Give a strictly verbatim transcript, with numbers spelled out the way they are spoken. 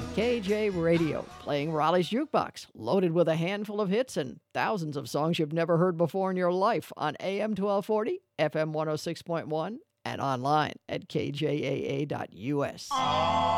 K J Radio, playing Raleigh's Jukebox, loaded with a handful of hits and thousands of songs you've never heard before in your life on A M twelve forty, F M one oh six point one, and online at K J A A dot U S.